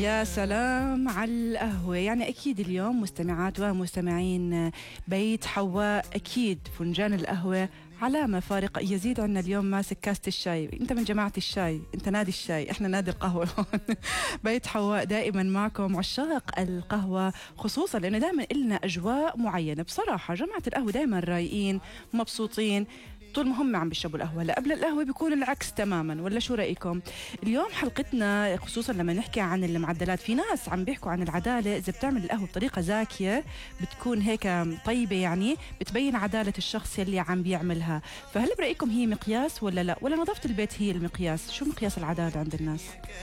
يا سلام على القهوة. يعني أكيد اليوم مستمعات ومستمعين بيت حواء، أكيد فنجان القهوة علامة فارقة. يزيد عنا اليوم ماسك كاسة الشاي. أنت من جماعة الشاي، أنت نادي الشاي، إحنا نادي القهوة. بيت حواء دائما معكم عشاق القهوة، خصوصا لأنه دائما إلنا أجواء معينة. بصراحة جماعة القهوة دائما رايقين مبسوطين طول ما هم عم بيشربوا القهوة. لا قبل القهوة بيكون العكس تماما، ولا شو رأيكم؟ اليوم حلقتنا خصوصا لما نحكي عن المعدلات، في ناس عم بيحكوا عن العدالة. إذا بتعمل القهوة بطريقة زاكية بتكون هيك طيبة، يعني بتبين عدالة الشخص اللي عم بيعملها. فهل برأيكم هي مقياس ولا لا؟ ولا نظافة البيت هي المقياس؟ شو مقياس العدالة عند الناس؟